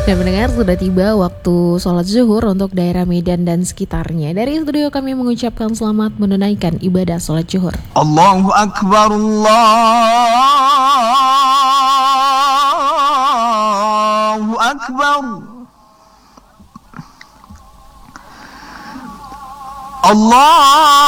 Dan mendengar sudah tiba waktu sholat zuhur untuk daerah Medan dan sekitarnya. Dari studio kami mengucapkan selamat menunaikan ibadah sholat zuhur. Allahu Akbar, Allahu Akbar. Allah